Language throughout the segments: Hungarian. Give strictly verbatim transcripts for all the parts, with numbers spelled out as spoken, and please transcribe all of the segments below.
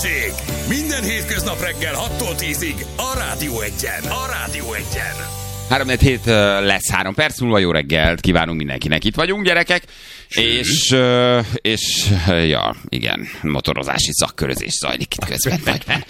Balázsék! Minden hétköznap reggel hattól tízig a Rádió Egyen. A Rádió Egyen. három négy hét lesz három perc múlva, jó reggelt kívánunk mindenkinek. Itt vagyunk, gyerekek, és, és ja, igen, motorozási szakkörözés zajlik itt közben nagyban.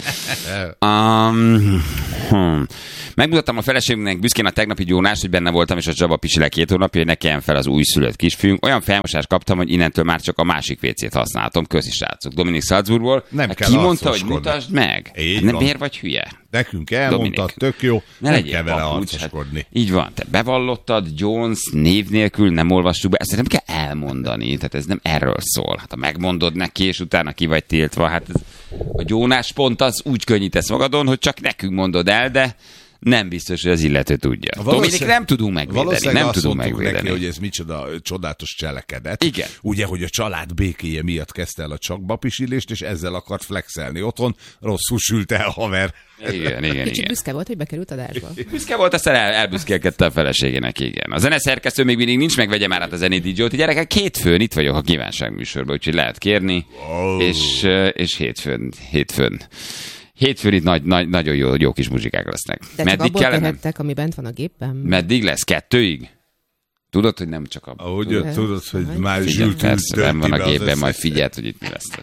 um, hmm. Megmutattam a feleségünknek büszkén a tegnapi gyónást, hogy benne voltam, és a Csaba Pisile két hónapja, hogy ne kelljen fel az újszülött kisfiunk. Olyan felmosást kaptam, hogy innentől már csak a másik vécét használhatom. Köszi, srácok. Dominik Salzburgból. Nem hát kell ki mondta, hogy arcoskodni. mutasd meg? Így Nem, van. miért vagy hülye? Nekünk elmondtad, Dominik. tök jó, Ne nem legyél kell vele papucs, arcoskodni. hát így van, te bevallottad, Jones név nélkül nem olvassuk be, ezt nem kell elmondani, tehát ez nem erről szól. Hát ha megmondod neki, és utána ki vagy tiltva, hát ez, a gyónás pont az úgy könnyítesz magadon, hogy csak nekünk mondod el, de nem biztos, hogy az illető tudja. Dominik, nem tudunk megvédeni, nem azt tudunk mondtuk megvédeni. neki, hogy ez micsoda csodálatos cselekedet. Igen. Ugye, hogy a család békéje miatt kezdte el a csakbapisilést, és ezzel akart flexelni otthon. Rosszul sült el, haver. Igen, igen, Kicsit igen. büszke volt, hogy bekerült adásba. Büszke volt, aztán el, elbüszkélkedte a feleségének, igen. A zeneszerkesztő még mindig nincs, meg vegye már át a zenét dé dzsé-t. Gyerekek, hétfőn itt vagyok a kívánságműsorban, úgyhogy lehet kérni, Oh. és, és hétfőn, hétfőn. Hétfőn itt nagy, nagy, nagyon jó, jó kis muzsikák lesznek. De csak Meddig abból kellene? tehettek, ami bent van a gépben. Meddig lesz? Kettőig? Tudod, hogy nem csak a... Ahogy Tudod. tudod, hogy már Figyelj, zsült persze, nem van a gépben, majd figyeld, hogy itt mi lesz.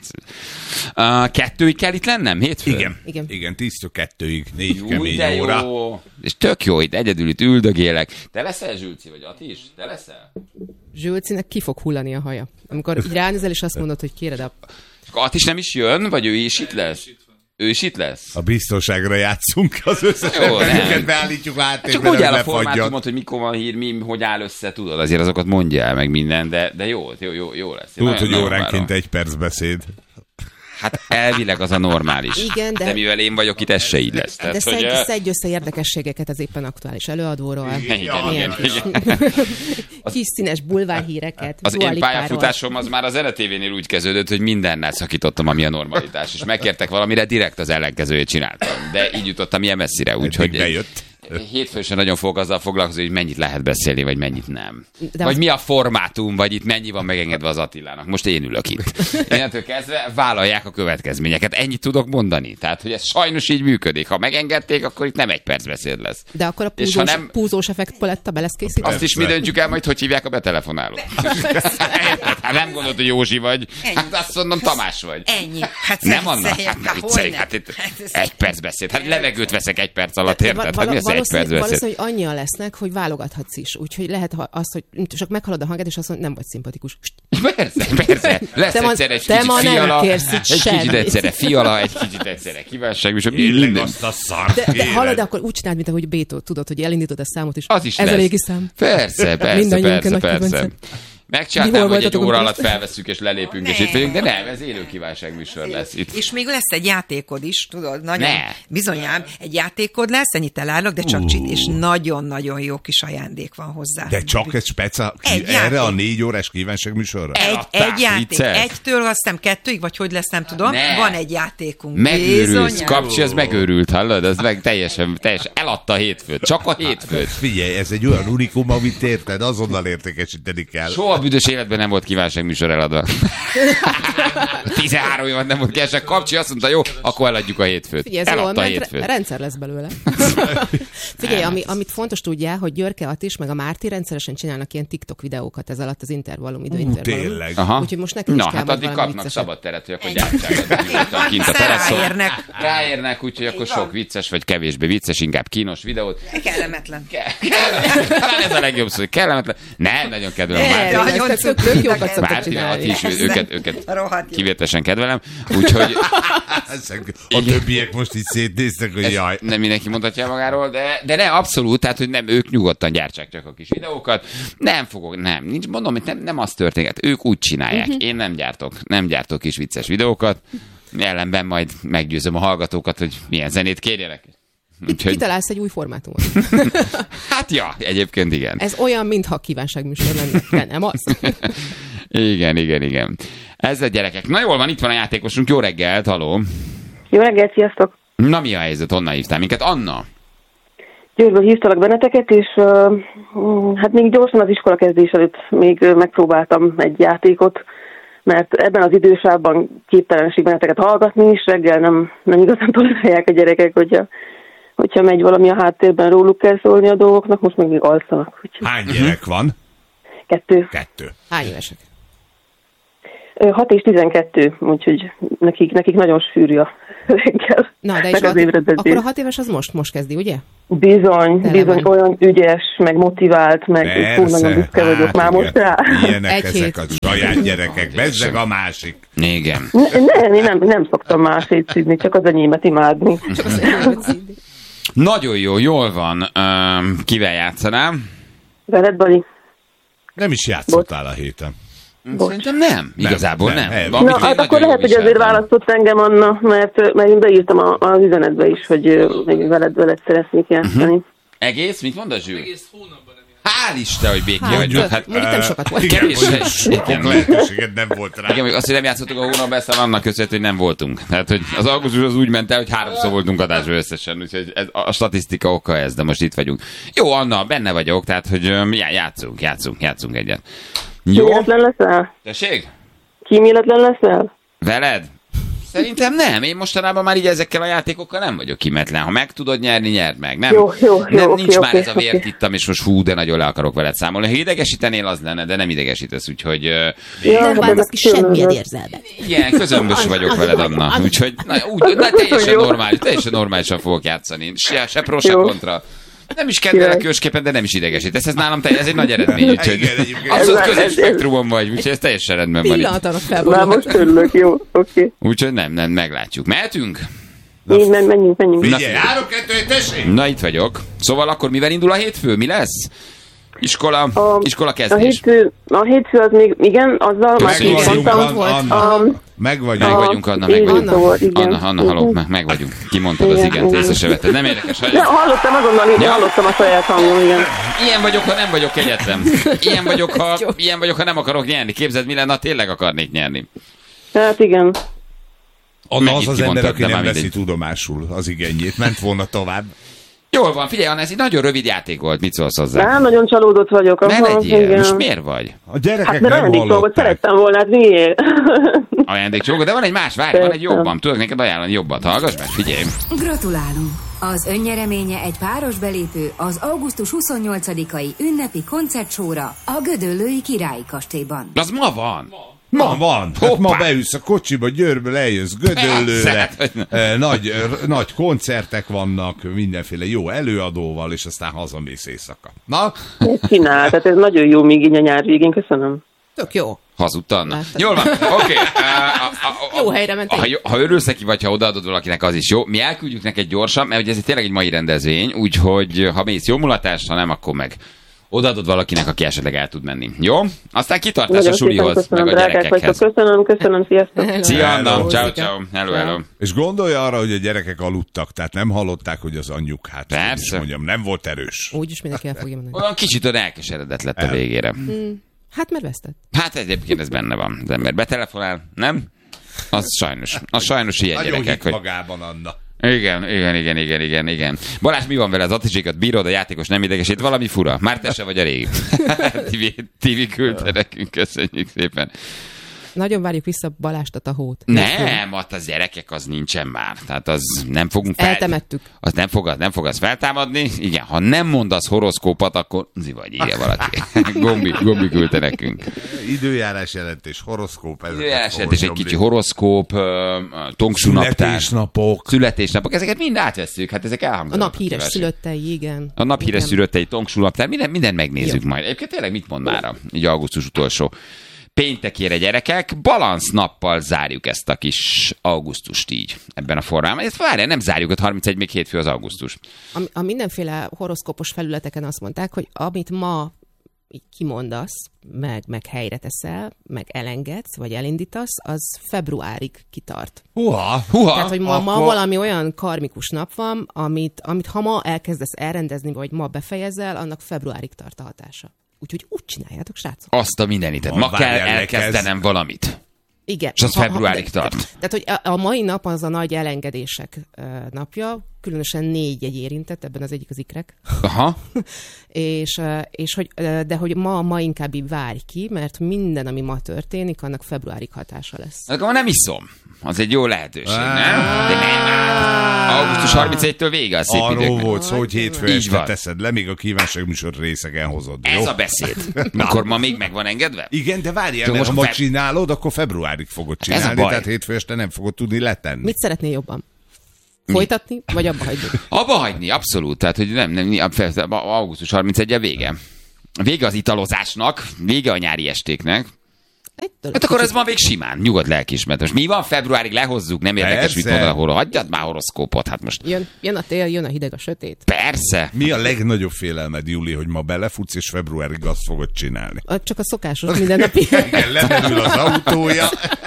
Uh, kettőig kell itt lennem? Hétfőn? Igen, Igen. igen, igen tíztől kettőig, négy Jó, kemény de óra. jó. És tök jó, itt egyedül itt üldögélek. Te leszel, Zsülci, vagy Ati is? Te leszel? Zsülcinek ki fog hullani a haja. Amikor így ránézel, és azt mondod, hogy kéred a... Ati is nem is jön, vagy ő is itt lesz? Ő is itt lesz? A biztonságra játszunk, az összes Jó, nem. embereket beállítjuk háttérbe, Csak úgy áll a lefagyjon. formátumot, hogy mikor van hír, mi, hogy áll össze, tudod, azért azokat mondja el, meg minden, de, de jó, jó, jó, jó lesz. Én Tudod, hogy nagyon- nagyon óránként várom. egy perc beszéd. Hát elvileg az a normális. Igen, de- de mivel én vagyok itt, ez se így lesz. De Tehát, szedj, hogy, szedj össze érdekességeket az éppen aktuális előadóról. igen, Ja, igen, Milyen igen. kis színes bulvárhíreket. Az Dua én Lipáról. pályafutásom az már a Zene té vénél úgy kezdődött, hogy mindennel szakítottam, ami a normalitás. És megkértek valamire, direkt az ellenkezőjét csináltam. De így jutottam ilyen messzire, Úgyhogy úgyhogy bejött. hétfőn sem nagyon fogok azzal foglalkozni, hogy mennyit lehet beszélni, vagy mennyit nem. De vagy az- mi a formátum, vagy itt mennyi van megengedve az Attilának. Most én ülök itt. Innentől kezdve vállalják a következményeket. Ennyit tudok mondani. Tehát, hogy ez sajnos így működik. Ha megengedték, akkor itt nem egy perc beszéd lesz. De akkor a És ha púzós, nem- púzós effekt paletta be lesz készítve? Azt is mi döntjük el majd, hogy hívják a betelefonálót. Hát nem gondolod, hogy Józsi vagy. Hát azt mondom, Tamás vagy. Ennyi. Hát Nem Anna? vicceljek, Hát ne hát viccelj, hogyne? hát itt Hát ez- egy perc beszéd. Hát levegőt veszek egy perc alatt, De érted? val- Hát mi az egy perc valószínű, beszéd? valószínű, hogy annyian lesznek, hogy válogathatsz is. Úgyhogy lehet ha azt, hogy csak meghalod a hanged, és azt mondod, nem vagy szimpatikus. Persze, persze. Lesz Te ma- egyszer egy te kicsit ma nem fiala, kérsz itt egy kicsit semmit. egyszerre fiala, egy kicsit egyszerre kívánságos, Tényleg minden. azt a szart De, de kéred. hallod, akkor úgy csináld, mint ahogy Bétó, tudod, hogy elindítod a számot, és Az is ez lesz. a régi szám. Persze, persze, Mindannyiunk persze, nagy persze. kedvencem. Megcsináltam, Mi hol hogy egy voltatok, óra amikor alatt felvesszük és lelépünk, és Ne. itt vagyunk, de nem, ez élő kívánságműsor lesz itt. És még lesz egy játékod is, tudod, nagyon, Ne. bizonyám, egy játékod lesz, ennyit elárulok, de csak csit, és nagyon-nagyon jó kis ajándék van hozzá. De csak egy speca Egy erre játék. a négy órás kívánságműsorra? Egy, Eladták, egy játék, vicces? egytől azt hiszem kettőig, vagy hogy lesz, nem tudom, Ne. van egy játékunk. Megőrülsz, Bizonyám. Kapcsi, ez megőrült, hallod? Ez meg teljesen, teljesen eladta a hétfőt, csak a hétfőt. Figyelj, ez egy olyan unikum, amit érted, azonnal értékesíteni kell. Soha büdös életben nem volt kívánságműsor eladva. tizenhárom évad nem volt kívánság. Kapcsi azt mondta, jó, akkor eladjuk a hétfőt. Figyelj, ez jól Eladta a ment, hétfőt. rendszer lesz belőle. Figyelj, ami, amit fontos tudjál, hogy Györke Attis meg a Márti rendszeresen csinálnak ilyen TikTok videókat ez alatt az intervallum, időintervallum. Tényleg. Aha. Úgyhogy most nekünk Na, is kell hát majd addig valami kapnak vicceset. szabad teret, hogy akkor gyártsák nyugodtan kint a Aztán teraszon. ráérnek. Ráérnek, úgyhogy akkor sok vicces, vagy kevésbé vicces, inkább kínos videót. Kellemetlen. Talán ez a legjobb szó, hogy kellemetlen. Nem, nagyon kedvelem Ne, Márti. nagyon Tök- tök- tök jókat szoktak Márti, csinálni. Ati is, ő- őket, őket Rohadt jó. kivételesen kedvelem. Úgyhogy Ezek- A többiek most így szétnéztek, hogy ezt jaj. nem mindenki mondhatja magáról, de, de ne, abszolút, tehát, hogy nem, ők nyugodtan gyártsák csak a kis videókat. Nem fogok, nem, nincs, mondom, hogy nem, nem az történik, ők úgy csinálják. Mhm. Én nem gyártok, nem gyártok kis vicces videókat. Ellenben majd meggyőzöm a hallgatókat, hogy milyen zenét kérjenek. Úgyhogy, Kitalálsz egy új formátumot. hát ja, egyébként igen. Ez olyan, mintha kívánságműsor lenne. De nem az. Igen, igen, igen. Ez a gyerekek. Na jól van, itt van a játékosunk. Jó reggelt, haló. Jó reggelt, sziasztok! Na mi a helyzet? Honnan hívtál minket? Anna? Győrből hívtalak benneteket, és uh, hát még gyorsan az iskola kezdés előtt még uh, megpróbáltam egy játékot, mert ebben az idősávban képtelenségbenneteket hallgatni is, reggel nem, nem igazán tolerálják a gyerekek, hogyha, hogyha megy valami a háttérben, róluk kell szólni a dolgoknak, most meg még alszanak. Úgyhogy... Hány gyerek van? Kettő. Kettő. Hány évesek? hat és tizenkettő, úgyhogy nekik, nekik nagyon sűrű a reggel. Na, de és hat, akkor a hat éves az most, most kezdi, ugye? Bizony, Tele bizony van. olyan ügyes, meg motivált, meg fú, nagyon büszke vagyok hát már igen. most rá. Ilyenek Egy ezek hét. a saját gyerekek, bezzeg a másik. Igen. Ne, nem, én nem, nem szoktam másét szídni, csak az enyémet imádni. Nagyon jó, jól van. Um, kivel játszanám? Veled, Bali? Nem is játszottál a héten. Szerintem nem. Igazából nem. nem, nem. Amit Na, én hát nagyon akkor jól lehet, hogy azért viseltem. választott engem, Anna, mert, mert én beírtam a, az üzenetbe is, hogy ö, még veled, veled szeretnék játszani. Uh-huh. Egész? Mit mondasz, Zsül? Egész hónapban nem játszani. Hál' Isten, hogy békén Hát, vagyunk. Hát, mondjuk nem sokat volt. Igen, Kevés- mondjuk sok igen. lehetőséged nem volt rá. igen, még azt, hogy nem játszottuk a hónapban, ezt annak köszönhető, hogy nem voltunk. Tehát, hogy az augusztus az úgy ment el, hogy háromszor voltunk adásban összesen, úgyhogy ez, a statisztika oka ez, de most itt vagyunk. Jó, Anna, benne vagyok, tehát, hogy öm, já, játszunk, játszunk, játszunk egyet. Jó? Kíméletlen leszel? Tessék? Kíméletlen leszel? Veled? Szerintem nem. Én mostanában már így ezekkel a játékokkal nem vagyok kimetlen. Ha meg tudod nyerni, nyerd meg. Nem, Jó, jó, jó, nem oké, nincs oké, már ez a oké. vért ittam, és most hú, de nagyon le akarok veled számolni. Ha idegesítenél, az lenne, de nem idegesítesz, úgyhogy ö, Ja, Nem hát változ ezek ki semmilyen különböző. érzelmet. ilyen közömbös vagyok veled, Anna. Úgyhogy na, úgy, na, teljesen Jó. normális, teljesen normálisan fogok játszani. Se, se pro, se Jó. kontra. Nem is kedvelek Király. ősképpen, de nem is idegesítesz. Ez nálam te, ez egy nagy eredmény, úgyhogy Igen, egyébként. abszolút Ez- közös ez- spektrumon vagy, úgyhogy ez teljesen rendben van itt. Pillanat alatt Már felborulhat. most örülök, jó, oké. Úgyhogy nem, nem, meglátjuk. Mehetünk? Így, men- menjünk, menjünk. Figyelj, három, kettő, egy, tessék! Na, itt vagyok. Szóval akkor mivel indul a hétfő? Mi lesz? Iskola, A, iskola a, kezdés. hétfő, a hétfő az még, igen, azzal már Köszönjük. így Megvagyunk, mondtam. volt. Anna. Um, Meg vagy. Meg a- vagyunk, Anna, így meg vagyunk. volt, igen. Anna, Anna, haló, meg, meg vagyunk. Kimondtad az Igen, igent, igen. észre se vetted. Nem érdekes, hogy Ja, hallottam, azonnal így Ja. hallottam a saját hangom, igen. ilyen vagyok, ha nem vagyok kegyetlen. Ilyen vagyok, ha, ilyen vagyok, ha nem akarok nyerni. Képzeld, mi lenne, ha tényleg akarnék nyerni. Hát igen. Anna Megint az az kimondtad, ember, aki de nem már veszi mindegy. tudomásul az igényét. Ment volna tovább. Jól van, figyelj, Anna, ez egy nagyon rövid játék volt. Mit szólsz hozzá? Nem, nagyon csalódott vagyok. Ne Aha, legyél, igen. most miért vagy? A gyerekek Hát, mert nem ajándékcsomagot hallották. szerettem volna, hát miért? Ajándékcsomag, de van egy más, várj, van egy Persze. jobban. Tudok neked ajánlani jobbat. Hallgass meg, figyelj. Gratulálunk! Az önnyereménye egy páros belépő az augusztus huszonnyolcadikai ünnepi koncertsóra a Gödöllői Királyi Kastélyban. Az ma van. Ma van. Hát ma Hoppá. beülsz a kocsiba, Győrből eljössz Gödöllőre. Persze. Eh, Nagy, eh, nagy koncertek vannak, mindenféle jó előadóval, és aztán hazamész éjszaka. Na, Mit csinál? Tehát ez nagyon jó még így a nyár végén, köszönöm. Tök jó. Hazudta Anna. Láttad. Jól van, oké. Jó helyre mentél. Ha, ha örülsz neki, vagy ha odaadod valakinek, az is jó. Mi elküldjük neked gyorsan, mert ugye ez tényleg egy mai rendezvény, úgyhogy ha mész jó mulatást, ha nem, akkor meg odaadod valakinek, aki esetleg el tud menni. Jó? Aztán kitartás a Nagyon szépen sulihoz, meg köszönöm, a drágák vagytok. gyerekekhez. Köszönöm, köszönöm, sziasztok. Szia, Anna. Hello. Ciao, ciao. Hello, hello. és gondolj arra, hogy a gyerekek aludtak, tehát nem hallották, hogy az anyjuk, hát hogy Persze. is mondjam, nem volt erős. Úgyis mindenki el fogja mondani. Olyan kicsit olyan elkeseredett lett a El. végére. Hát mert vesztett. Hát egyébként ez benne van. Az ember betelefonál, nem? Az sajnos. Az sajnos ilyen Nagyon gyerekek, hit hogy... magában, Anna. Igen, igen, igen, igen, igen, igen. Balázs, mi van vele? Az atticsékat bírod, a játékos nem idegesít, valami fura. Már te se vagy a régi. Tivi, Tivi küldte nekünk, köszönjük szépen. Nagyon várjuk vissza Balást a tahót. Nem, ott az gyerekek az nincsen már. Tehát az nem fogunk fel... Eltemettük. Az nem fog, nem fog az feltámadni. Igen, ha nem mondasz horoszkópat, akkor zi vagy, írja valaki. Gombi, Gombi küldte nekünk. Időjárás jelentés, horoszkóp. ezeket Jelentés fogod egy nyomni. kicsi horoszkóp, tongsú naptár. Születésnapok. Születésnapok, ezeket mind átvesszük, hát ezek A elhangzanak. nap híres kíváncsi. szülöttei, igen. A nap híres Igen. szülöttei, tongsulaptár, minden, minden megnézzük Jó. majd. Egyébként tényleg mit mond mára? Így augusztus utolsó péntekére, gyerekek. Balansz nappal zárjuk ezt a kis augusztust így, ebben a formában. Ezt várjál, nem zárjuk, ott harmincegy, még hétfő az augusztus. A, a mindenféle horoszkópos felületeken azt mondták, hogy amit ma így kimondasz, meg, meg helyre teszel, meg elengedsz, vagy elindítasz, az februárig kitart. Húha, Húha, Tehát, hogy ma, ma akkor- valami olyan karmikus nap van, amit, amit ha ma elkezdesz elrendezni, vagy ma befejezel, annak februárig tart a hatása. Úgyhogy úgy csináljátok, srácok. Azt a mindenit. Ma Ma kell várjál, elkezdenem valamit. Igen. És az Ha- ha- februárig de- tart. Tehát, hogy a, a mai nap az a nagy elengedések ö, napja, különösen négy egy érintett, ebben az egyik az ikrek. Aha. és, ö, és hogy, ö, de hogy ma, ma inkább így várj ki, mert minden, ami ma történik, annak februárig hatása lesz. Akkor ma nem iszom. Az egy jó lehetőség, nem? De nem áll. augusztus harmincegyedikétől vége a szép Arról időknek. volt szó, hogy hétfő Így este van. teszed le, még a kívánság műsor részegen hozod. Ez jó? a beszéd. Akkor ma még meg van engedve? Igen, de várjál, Csak mert ha most ma fe- csinálod, akkor februárig fogod Ez a csinálni, baj. tehát hétfő este nem fogod tudni letenni. Mit szeretnél jobban? Folytatni, vagy abba hagyni? Abba hagyni, abszolút. Tehát, hogy nem, nem, augusztus harmincegyedike vége. Vége az italozásnak, vége a nyári estéknek. Egy dolog. Hát akkor ez ma még simán, nyugodt lelkiismeret. Most mi van februárig, lehozzuk, nem érdekes, Persze. mit mondod, ahol hagyjad már horoszkópot, hát most Jön, jön a tél, jön a hideg, a sötét. persze. Mi a legnagyobb félelmed, Júli, hogy ma belefutsz, és februárig azt fogod csinálni? A- Csak a szokásos mindennapi. Lemerül az autója,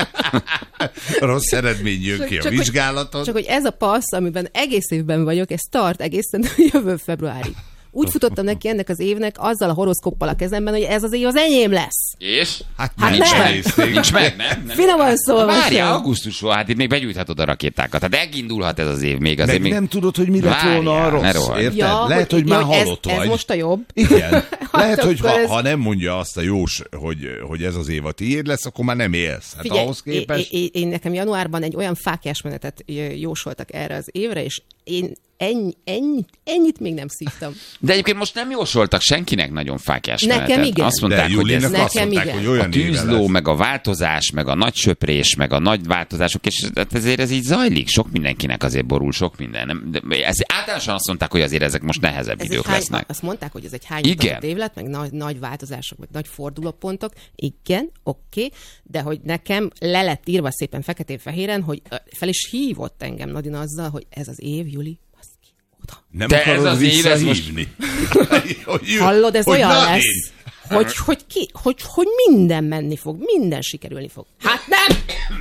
rossz eredmény jön ki a Csak hogy- vizsgálaton. Csak hogy ez a passz, amiben egész évben vagyok, ez tart egészen jövő februárig. Úgy futottam neki ennek az évnek azzal a horoszkóppal a kezemben, hogy ez az év az enyém lesz. És? Hát, Hát nincs nem. nézték. Nincs meg, nem? nem. Finoman szólva Várj, sem. augusztus van, hát itt még begyújthatod a rakétákat. Tehát megindulhat ez az év még. Azért Meg még... nem tudod, hogy mi lett Várjál, volna a ne rossz, rohanj. érted? Ja, Lehet, hogy ja, már hogy ez, halott ez vagy. most a jobb. Igen. Lehet, hogy ha, akkor ez- ha nem mondja azt a jós, hogy, hogy ez az év a tiéd lesz, akkor már nem élsz. Hát Figyelj, ahhoz képest... én, én, én nekem januárban egy olyan fáklyás menetet jósoltak erre az évre, és én ennyi, ennyi, ennyit még nem szívtam. De egyébként most nem jósoltak senkinek nagyon fáklyás Nekem menetet. igen. Azt De mondták, hogy ez Julinak azt Nekem mondták, igen. hogy a olyan éve tűzló, lesz. meg a változás, meg a nagy söprés, meg a nagy változások, és hát ezért ez így zajlik. Sok mindenkinek azért borul, sok minden. Nem, de ez, általánosan azt mondták, hogy azért ezek most nehezebb Ez egy idők hány, lesznek. azt mondták, hogy ez egy Igen. hányatatott év lett, meg nagy, nagy változások, meg nagy fordulópontok. Igen, oké, de hogy nekem le lett írva szépen feketén-fehéren, hogy ö, fel is hívott engem Nadina azzal, hogy ez az év, Juli, baszki, oda. Nem De ez akarod az év, ez most- visszahívni. Hogy jö- Hallod, ez hogy olyan na, lesz, én- hogy, hogy, ki, hogy, hogy minden menni fog, minden sikerülni fog. Hát nem!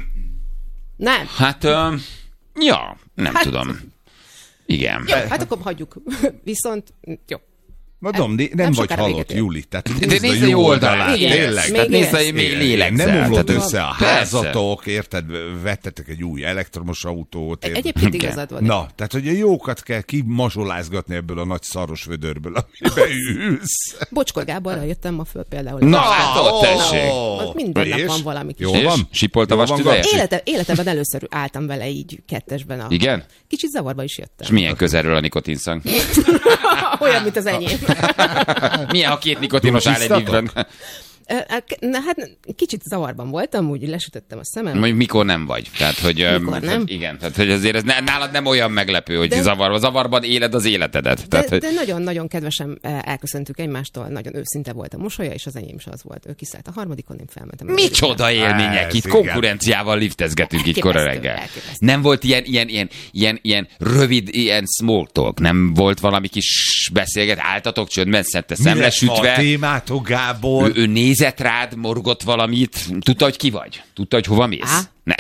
Nem. Hát, ö, ja, nem Hát- tudom. Igen. Jó, hát akkor hagyjuk. Viszont, jó. Mondom, né- nem Nem vagy sokára halott, véget ér. Júli. Tehát De nézd nézd a a jó jó oldalát. oldalát. Igen. Tényleg. Még Tehát nézd, lesz. hogy még Igen, lélegzel. nem omlott Tehát- össze a Persze. házatok, érted? Vettetek egy új elektromos autót. érted? Egyébként Igen. igazad van. Na, tehát, hogy a jókat kell kimazsolázgatni ebből a nagy szaros vödörből, amiben ülsz. Bocskor Gáborral jöttem ma föl például. Na, hát ott tessék. Az minden nap És? van valami kis. Jó És? van? Sipolt a Jó van, vastüveje? Gabsi? Élete, életemben először álltam vele így kettesben. A... Igen? Kicsit zavarba is jöttem. És milyen közelről a nikotinszang? Olyan, mint az enyém. Milyen, ha két nikotinos áll egy Tisztatok? évben? Na, hát kicsit zavarban voltam, úgy lesütöttem a szemem. Mondjuk mikor nem vagy. Tehát, hogy, Mikor öm, nem? tehát igen, tehát, hogy azért ez ne- nálad nem olyan meglepő, hogy De- zavarban, zavarban éled az életedet. Tehát, De, hogy... de nagyon-nagyon kedvesen eh, elköszöntük egymástól, nagyon őszinte volt a mosolya, és az enyém is az volt. Ő kiszállt a harmadikon, én felmentem. a Micsoda élmények, Ez itt igen. konkurenciával liftezgetünk itt kora Elképesztő, reggel. elképesztő. Nem volt ilyen, ilyen, ilyen, ilyen, ilyen rövid, ilyen small talk, nem volt valami kis beszélget, álltatok csöndben, szerte Mi lesz ma a szemlesütve, témátok, Gábor? ő, ő nézett rád, morgott valamit, tudta, hogy ki vagy? Tudta, hogy hova mész? Á. Nem.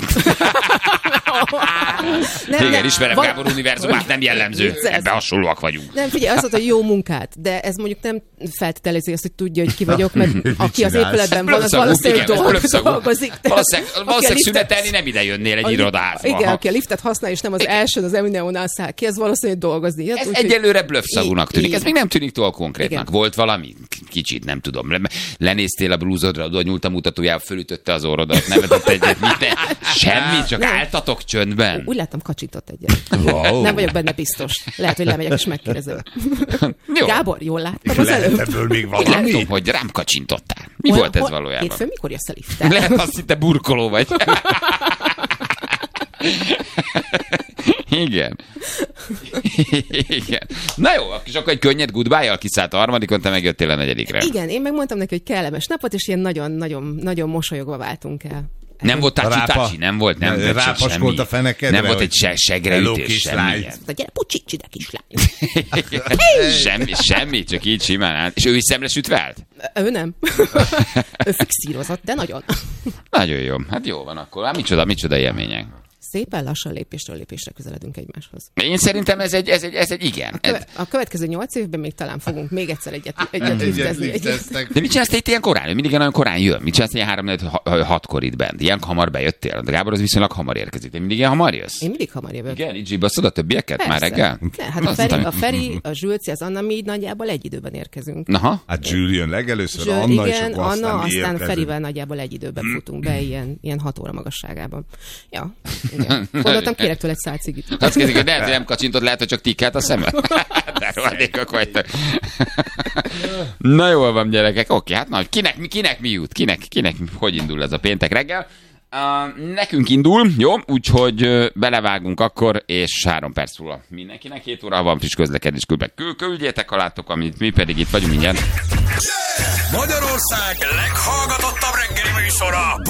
Nem, Igen, nem, ismerem van- Gábor univerzumát, nem jellemző. Vicces. Ebben hasonlóak vagyunk. Nem, figyelj, az volt, hogy jó munkát, de ez mondjuk nem feltételezi azt, hogy tudja, hogy ki vagyok, mert aki az csinálsz? épületben van, az Blöffszagú, valószínűleg igen, ez dolg, blöffszagú. dolgozik. de Valószínűleg, aki a valószínűleg liftet- szünetelni nem ide jönnél egy a li- irodaházba. Igen, Ha- aki a liftet használ, és nem az első, az Emineonál száll ki, az valószínűleg dolgozni. Hát, Ez úgyhogy- egyelőre blöffszagúnak tűnik. Igen. Ez még nem tűnik túl konkrétnak. Igen. Volt valami? K- Kicsit, nem tudom. Le- Lenéztél a blúzodra, oda nyúlt a mutatójába, fölütötte az orrodat, nevetett egyet, mit ne? Semmi, csak Nem. álltatok csöndben. Úgy láttam, kacsintott egyet. Wow. Nem vagyok benne biztos. Lehet, hogy lemegyek és megkérdezem. Jó. Gábor, jól láttam az Lehet előbb? ebből még Én valami? látom, hogy rám kacsintottál. Mi Hol- volt ez hol- valójában? Hétfőn mikor jössz a lifttel? Lehet azt hitte burkoló vagy. Igen. Igen. Na jó, és akkor egy könnyed goodbye-jal kiszállt a harmadikon, te megjöttél a negyedikre. Igen, én megmondtam neki, hogy kellemes napot, és ilyen nagyon-nagyon nagyon mosolyogva váltunk el. Nem volt Rápa- tácsi-tácsi, nem volt, nem Ne- volt rápaskolt semmi. a fenekedre, Nem volt hogy egy se, hello, segreütés, kislány. semmilyen. De gyere, pucsics ide, kislány. semmi, semmi, csak így simán állt. És ő is szemlesütve állt? Ő nem. Ő fixírozott, de nagyon. Nagyon jó. Hát jó van akkor. Hát micsoda, micsoda élmények. szépen lassan lépésről lépésre közeledünk egymáshoz. Én szerintem ez egy, ez egy, ez egy igen. A, köve, a következő nyolc évben még talán fogunk még egyszer egyet, egyet liftezni. lifteztek. De mit csinálsz te itt ilyen korán? Mindig nagyon korán jön. Mit csinálsz ilyen három hatkor itt bent? Ilyen hamar bejöttél? De Gábor az viszonylag hamar érkezik. De mindig ilyen hamar jössz? Én mindig hamar jövök. Igen, így zsibasszod a többieket Persze. már reggel? Ne, hát a Feri, a, Feri, a Zsülci, az Anna, mi így nagyjából egy időben érkezünk. Aha. Hát Zsül jön legelőször, Zsül, Anna, és igen, akkor Anna, aztán, aztán aztán Ferivel nagyjából egy időben futunk be, ilyen, ilyen hat óra magasságában. Ja, igen. Gondoltam, kérek tőle egy szál cigit. Azt kezdik, hogy lehet, hogy nem kacsintod, lehet, hogy csak tikkelt a szemed. De rohadékok vagytok. Na jól van, gyerekek. Oké, hát na, kinek, kinek mi jut? Kinek, kinek, hogy indul ez a péntek reggel? Uh, nekünk indul, jó? Úgyhogy uh, belevágunk akkor, és három perc múlva mindenkinek. Hét óra van friss közlekedés különben. Küldjétek a látok, amit mi pedig itt vagyunk mindjárt. Magyarország leghallgatottabb reggeli műsora,